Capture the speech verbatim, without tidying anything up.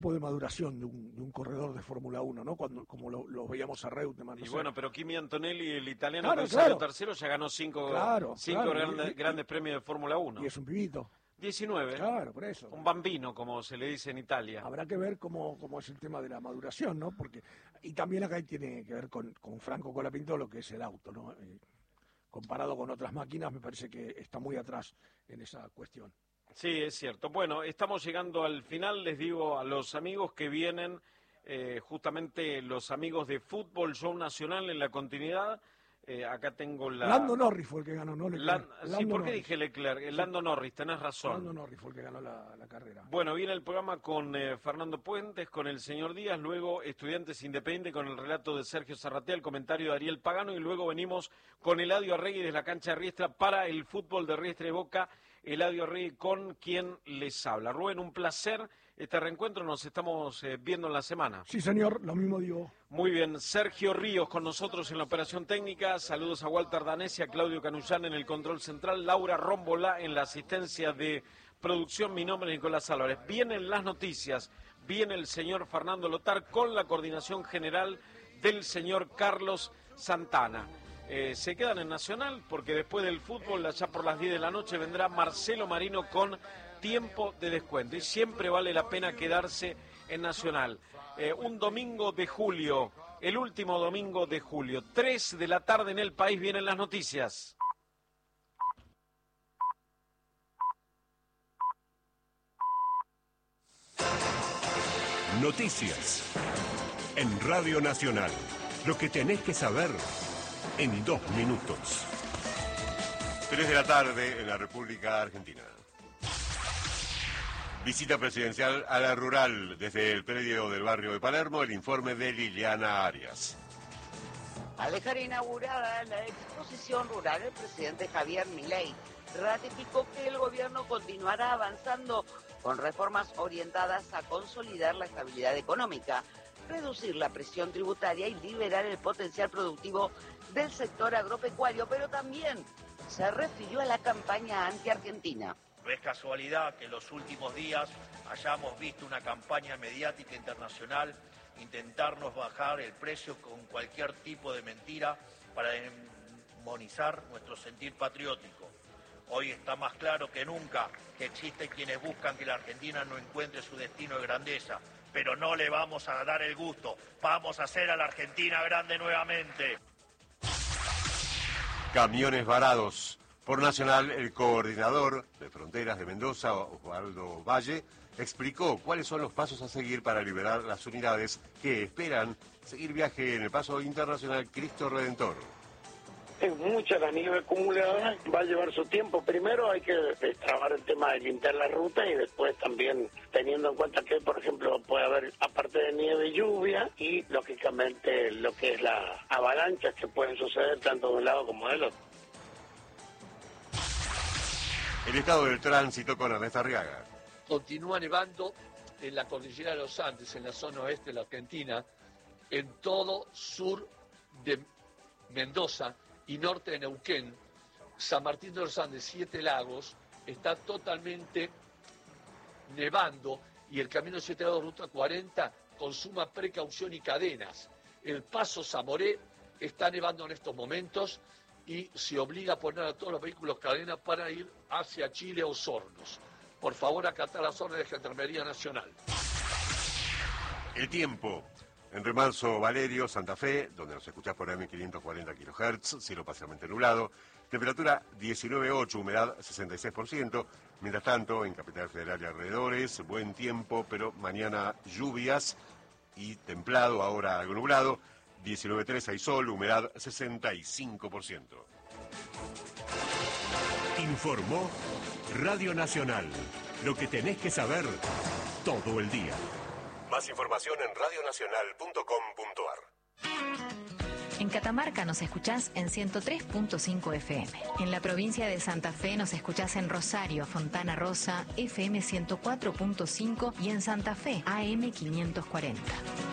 de maduración de un, de un corredor de Fórmula uno, ¿no? Cuando, como lo, lo veíamos a Reutemann. Y no bueno, sé. pero Kimi Antonelli, el italiano Claro, que salió claro. tercero, ya ganó cinco, Claro, cinco claro. grandes, Y- y- grandes premios de Fórmula uno. Y es un pibito. diecinueve. Claro, por eso. Un bambino, como se le dice en Italia. Habrá que ver cómo, cómo es el tema de la maduración, ¿no? Porque y también acá tiene que ver con, con Franco Colapinto lo que es el auto, ¿no? Eh, comparado con otras máquinas, me parece que está muy atrás en esa cuestión. Sí, es cierto. Bueno, estamos llegando al final. Les digo a los amigos que vienen, eh, justamente los amigos de Fútbol Show Nacional en la continuidad. Eh, acá tengo la... Lando Norris fue el que ganó, ¿no? Lan... Leclerc. Sí, Lando ¿por qué Norris. dije Leclerc? Sí. Lando Norris, tenés razón. Lando Norris fue el que ganó la, la carrera. Bueno, viene el programa con eh, Fernando Puentes, con el señor Díaz, luego Estudiantes Independiente con el relato de Sergio Zarratea, el comentario de Ariel Pagano, y luego venimos con Eladio Arregui desde la cancha de Riestra para el fútbol de Riestra y Boca. Eladio Arregui con quien les habla. Rubén, un placer este reencuentro, nos estamos eh, viendo en la semana. Sí, señor, lo mismo digo. Muy bien, Sergio Ríos con nosotros en la operación técnica, saludos a Walter Danesi, a Claudio Canullán en el control central, Laura Rómbola en la asistencia de producción, mi nombre es Nicolás Álvarez. Vienen las noticias, viene el señor Fernando Lotar con la coordinación general del señor Carlos Santana. Eh, se quedan en Nacional porque después del fútbol, allá por las diez de la noche, vendrá Marcelo Marino con tiempo de descuento. Y siempre vale la pena quedarse en Nacional. Eh, un domingo de julio, el último domingo de julio, tres de la tarde en el país, vienen las noticias. Noticias en Radio Nacional. Lo que tenés que saber en dos minutos. Tres de la tarde en la República Argentina. Visita presidencial a la rural desde el predio del barrio de Palermo, el informe de Liliana Arias. Al dejar inaugurada la exposición rural, el presidente Javier Milei ratificó que el gobierno continuará avanzando con reformas orientadas a consolidar la estabilidad económica, reducir la presión tributaria y liberar el potencial productivo del sector agropecuario, pero también se refirió a la campaña anti-argentina. No es casualidad que en los últimos días hayamos visto una campaña mediática internacional intentarnos bajar el precio con cualquier tipo de mentira para demonizar nuestro sentir patriótico. Hoy está más claro que nunca que existen quienes buscan que la Argentina no encuentre su destino de grandeza, pero no le vamos a dar el gusto. Vamos a hacer a la Argentina grande nuevamente. Camiones varados. Por Nacional, el coordinador de Fronteras de Mendoza, Osvaldo Valle, explicó cuáles son los pasos a seguir para liberar las unidades que esperan seguir viaje en el paso internacional Cristo Redentor. Es mucha la nieve acumulada, va a llevar su tiempo. Primero hay que trabajar el tema de limpiar la ruta y después también teniendo en cuenta que, por ejemplo, puede haber, aparte de nieve, lluvia y, lógicamente, lo que es la avalancha que pueden suceder tanto de un lado como del otro. El estado del tránsito con Ernesto Arriaga. Continúa nevando en la cordillera de los Andes, en la zona oeste de la Argentina, en todo sur de Mendoza y norte de Neuquén. San Martín de los Andes, Siete Lagos, está totalmente nevando y el camino siete Lagos, ruta cuarenta, con suma precaución y cadenas. El paso Zamoré está nevando en estos momentos y se obliga a poner a todos los vehículos cadenas para ir hacia Chile o Osornos. Por favor, acatar las órdenes de Gendarmería Nacional. El tiempo. En Remanso, Valerio, Santa Fe, donde nos escuchás por M quinientos cuarenta kilohertz, cielo parcialmente nublado. Temperatura diecinueve coma ocho, humedad sesenta y seis por ciento. Mientras tanto, en Capital Federal y alrededores, buen tiempo, pero mañana lluvias y templado, ahora algo nublado. diecinueve coma tres hay sol, humedad sesenta y cinco por ciento. Informó Radio Nacional. Lo que tenés que saber todo el día. Más información en radio nacional punto com punto ar. En Catamarca nos escuchás en ciento tres punto cinco F M. En la provincia de Santa Fe nos escuchás en Rosario, Fontana Rosa, F M ciento cuatro punto cinco y en Santa Fe, A M quinientos cuarenta.